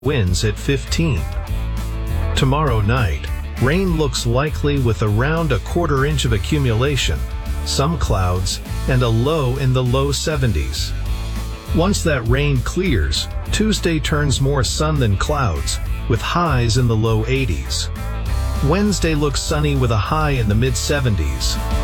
winds at 15. Tomorrow night, rain looks likely with around a quarter inch of accumulation, some clouds, and a low in the low 70s. Once that rain clears, Tuesday turns more sun than clouds, with highs in the low 80s. Wednesday looks sunny with a high in the mid-70s.